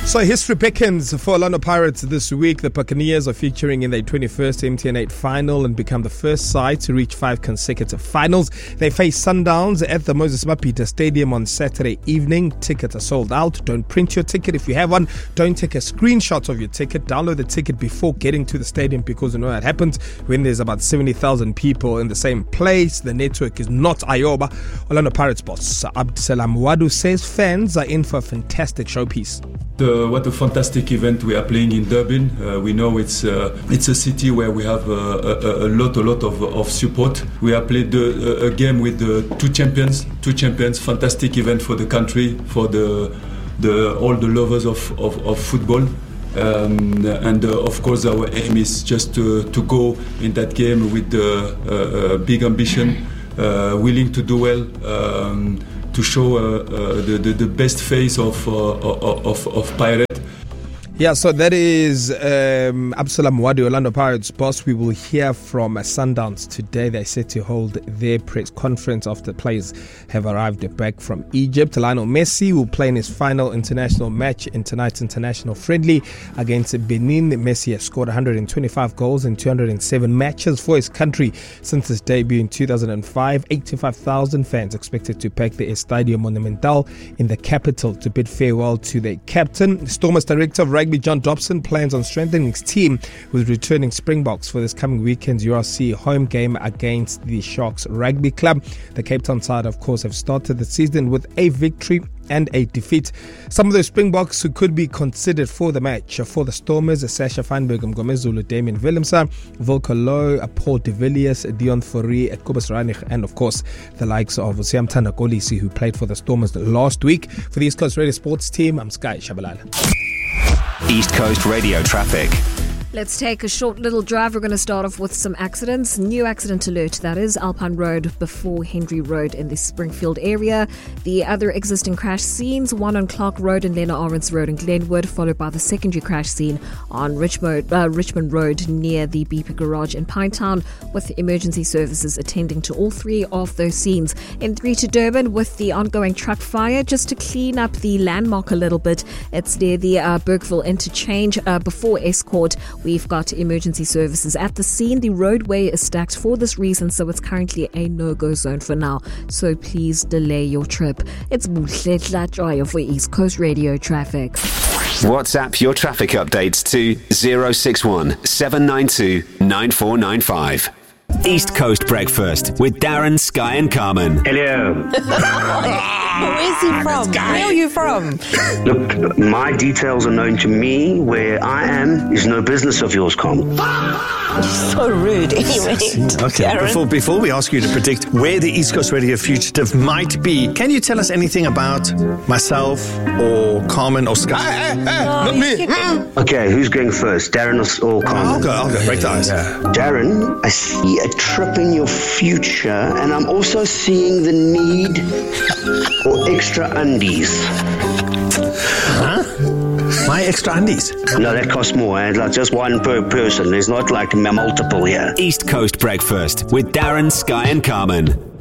So history beckons for Orlando Pirates this week. The Buccaneers are featuring in their 21st MTN 8 final and become the first side to reach 5 consecutive finals. They face Sundowns at the Moses Mabhida Stadium on Saturday evening. Tickets are sold out. Don't print your ticket if you have one. Don't take a screenshot of your ticket. Download the ticket before getting to the stadium, because you know what happens when there's about 70,000 people in the same place. The network is not Ioba. Orlando Pirates boss Abdusalam Wadu says fans are in for a fantastic showpiece. What a fantastic event we are playing in Durban. We know it's a city where we have a lot of support. We have played a game with two champions. Fantastic event for the country, for all the lovers of football. And of course our aim is just to go in that game with big ambition, willing to do well, to show the best face of Pirate. Yeah, so that is Abdusalam Wadu, Orlando Pirates boss. We will hear from Sundowns today. They're set to hold their press conference after players have arrived back from Egypt. Lionel Messi will play in his final international match in tonight's international friendly against Benin. Messi has scored 125 goals in 207 matches for his country since his debut in 2005. 85,000 fans expected to pack the Estadio Monumental in the capital to bid farewell to their captain. Stormers director of rugby John Dobson plans on strengthening his team with returning Springboks for this coming weekend's URC home game against the Sharks Rugby Club. The Cape Town side, of course, have started the season with a victory and a defeat. Some of the Springboks who could be considered for the match for the Stormers: Sasha Feinberg, Mgomezulu, Damien Willemse, Volker Low, Paul de Villiers, Dion Fourie, Kobus Reinich, and of course the likes of Siamtana Kolisi, who played for the Stormers last week. For the East Coast Radio Sports team, I'm Sky Shabalala. East Coast Radio traffic. Let's take a short little drive. We're going to start off with some accidents. New accident alert, that is Alpine Road before Henry Road in the Springfield area. The other existing crash scenes, one on Clark Road and Lena Arends Road in Glenwood, followed by the secondary crash scene on Richmond Road near the BP Garage in Pinetown, with emergency services attending to all three of those scenes. In 3 to Durban with the ongoing truck fire, just to clean up the landmark a little bit. It's near the Bergville interchange before Escort. We've got emergency services at the scene. The roadway is stacked for this reason, so it's currently a no-go zone for now. So please delay your trip. It's Buhle Tlatswayo for East Coast Radio Traffic. WhatsApp your traffic updates to 061 792 9495. East Coast Breakfast with Darren, Sky and Carmen. Hello. Where's he from? Where are you from? Look, my details are known to me. Where I am is no business of yours, Carmen. So rude. Anyway. Okay, before we ask you to predict where the East Coast Radio fugitive might be, can you tell us anything about myself or Carmen or Sky? Not me. Okay, who's going first, Darren or Carmen? I'll go. Break the ice. Darren, I see a trip in your future, and I'm also seeing the need for extra undies. Huh? My extra undies? No, that costs more. Like just one per person. There's not like multiple here. East Coast Breakfast with Darren, Sky and Carmen.